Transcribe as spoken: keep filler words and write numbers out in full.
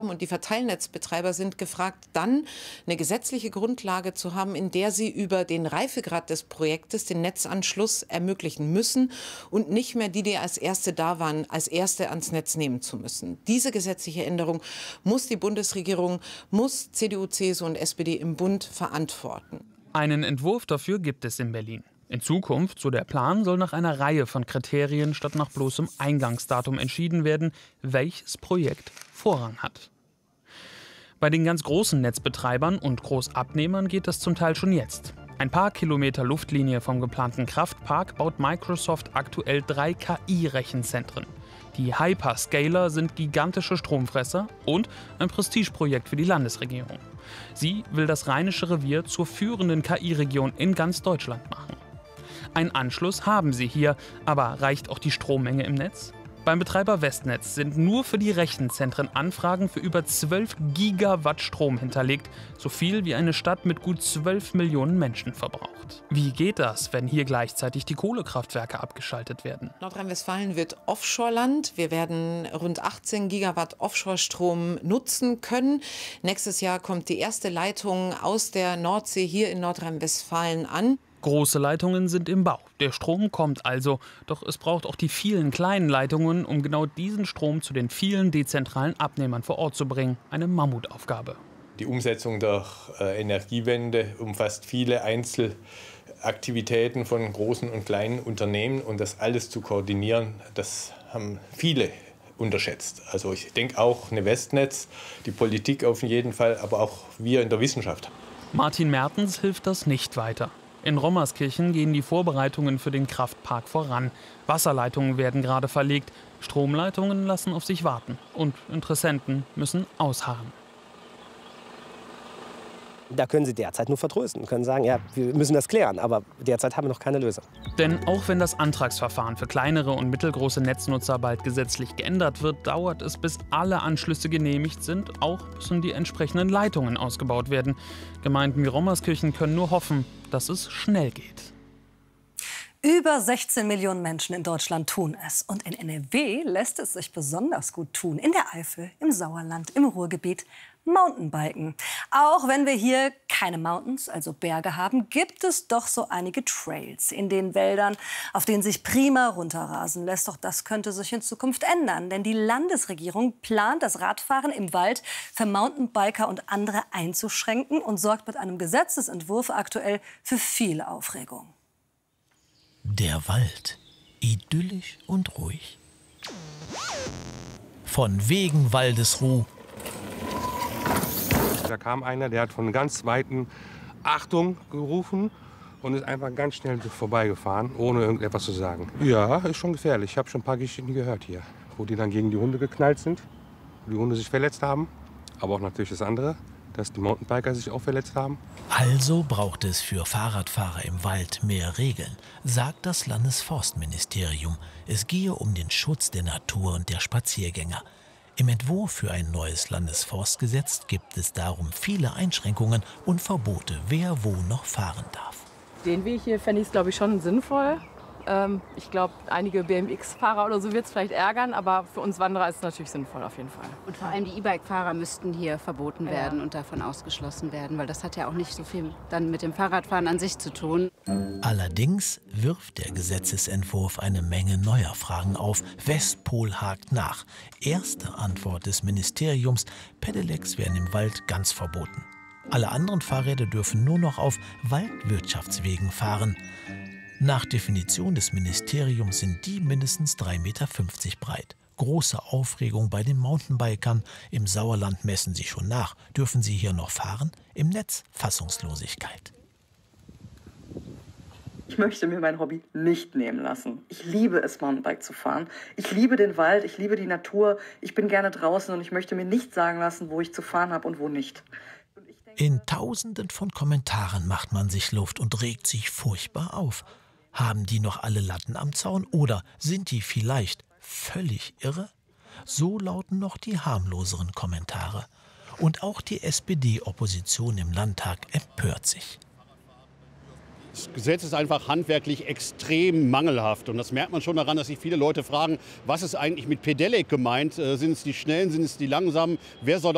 Und die Verteilnetzbetreiber sind gefragt, dann eine gesetzliche Grundlage zu haben, in der sie über den Reifegrad des Projektes den Netzanschluss ermöglichen müssen und nicht mehr die, die als Erste da waren, als Erste ans Netz nehmen zu müssen. Diese gesetzliche Änderung muss die Bundesregierung, muss C D U, C S U und S P D im Bund verantworten. Einen Entwurf dafür gibt es in Berlin. In Zukunft, so der Plan, soll nach einer Reihe von Kriterien statt nach bloßem Eingangsdatum entschieden werden, welches Projekt Vorrang hat. Bei den ganz großen Netzbetreibern und Großabnehmern geht das zum Teil schon jetzt. Ein paar Kilometer Luftlinie vom geplanten Kraftpark baut Microsoft aktuell drei K I-Rechenzentren. Die Hyperscaler sind gigantische Stromfresser und ein Prestigeprojekt für die Landesregierung. Sie will das Rheinische Revier zur führenden K I-Region in ganz Deutschland machen. Einen Anschluss haben sie hier, aber reicht auch die Strommenge im Netz? Beim Betreiber Westnetz sind nur für die Rechenzentren Anfragen für über zwölf Gigawatt Strom hinterlegt, so viel wie eine Stadt mit gut zwölf Millionen Menschen verbraucht. Wie geht das, wenn hier gleichzeitig die Kohlekraftwerke abgeschaltet werden? Nordrhein-Westfalen wird Offshore-Land. Wir werden rund achtzehn Gigawatt Offshore-Strom nutzen können. Nächstes Jahr kommt die erste Leitung aus der Nordsee hier in Nordrhein-Westfalen an. Große Leitungen sind im Bau. Der Strom kommt also. Doch es braucht auch die vielen kleinen Leitungen, um genau diesen Strom zu den vielen dezentralen Abnehmern vor Ort zu bringen. Eine Mammutaufgabe. Die Umsetzung der äh, Energiewende umfasst viele Einzelaktivitäten von großen und kleinen Unternehmen. Und das alles zu koordinieren, das haben viele unterschätzt. Also ich denke auch eine Westnetz, die Politik auf jeden Fall, aber auch wir in der Wissenschaft. Martin Mertens hilft das nicht weiter. In Rommerskirchen gehen die Vorbereitungen für den Kraftpark voran. Wasserleitungen werden gerade verlegt, Stromleitungen lassen auf sich warten und Interessenten müssen ausharren. Da können Sie derzeit nur vertrösten, können sagen, ja, wir müssen das klären, aber derzeit haben wir noch keine Lösung. Denn auch wenn das Antragsverfahren für kleinere und mittelgroße Netznutzer bald gesetzlich geändert wird, dauert es, bis alle Anschlüsse genehmigt sind. Auch müssen die entsprechenden Leitungen ausgebaut werden. Gemeinden wie Rommerskirchen können nur hoffen, dass es schnell geht. Über sechzehn Millionen Menschen in Deutschland tun es. Und in N R W lässt es sich besonders gut tun. In der Eifel, im Sauerland, im Ruhrgebiet. Mountainbiken. Auch wenn wir hier keine Mountains, also Berge haben, gibt es doch so einige Trails in den Wäldern, auf denen sich prima runterrasen lässt. Doch das könnte sich in Zukunft ändern, denn die Landesregierung plant, das Radfahren im Wald für Mountainbiker und andere einzuschränken und sorgt mit einem Gesetzesentwurf aktuell für viel Aufregung. Der Wald, idyllisch und ruhig. Von wegen Waldesruh. Da kam einer, der hat von ganz Weitem Achtung gerufen und ist einfach ganz schnell vorbeigefahren, ohne irgendetwas zu sagen. Ja, ist schon gefährlich. Ich habe schon ein paar Geschichten gehört hier, wo die dann gegen die Hunde geknallt sind, wo die Hunde sich verletzt haben. Aber auch natürlich das andere, dass die Mountainbiker sich auch verletzt haben. Also braucht es für Fahrradfahrer im Wald mehr Regeln, sagt das Landesforstministerium. Es gehe um den Schutz der Natur und der Spaziergänger. Im Entwurf für ein neues Landesforstgesetz gibt es darum viele Einschränkungen und Verbote, wer wo noch fahren darf. Den Weg hier fände ich es, glaube ich, schon sinnvoll. Ähm, ich glaube, einige B M X-Fahrer oder so wird es vielleicht ärgern, aber für uns Wanderer ist es natürlich sinnvoll auf jeden Fall. Und vor allem die E-Bike-Fahrer müssten hier verboten Ja. werden und davon ausgeschlossen werden, weil das hat ja auch nicht so viel dann mit dem Fahrradfahren an sich zu tun. Allerdings wirft der Gesetzesentwurf eine Menge neuer Fragen auf. Westpol hakt nach. Erste Antwort des Ministeriums: Pedelecs werden im Wald ganz verboten. Alle anderen Fahrräder dürfen nur noch auf Waldwirtschaftswegen fahren. Nach Definition des Ministeriums sind die mindestens drei Meter fünfzig breit. Große Aufregung bei den Mountainbikern. Im Sauerland messen sie schon nach. Dürfen sie hier noch fahren? Im Netz Fassungslosigkeit. Ich möchte mir mein Hobby nicht nehmen lassen. Ich liebe es, Mountainbike zu fahren. Ich liebe den Wald, ich liebe die Natur. Ich bin gerne draußen und ich möchte mir nicht sagen lassen, wo ich zu fahren habe und wo nicht. In Tausenden von Kommentaren macht man sich Luft und regt sich furchtbar auf. Haben die noch alle Latten am Zaun oder sind die vielleicht völlig irre? So lauten noch die harmloseren Kommentare. Und auch die S P D-Opposition im Landtag empört sich. Das Gesetz ist einfach handwerklich extrem mangelhaft. Und das merkt man schon daran, dass sich viele Leute fragen, was ist eigentlich mit Pedelec gemeint? Sind es die Schnellen, sind es die Langsamen? Wer soll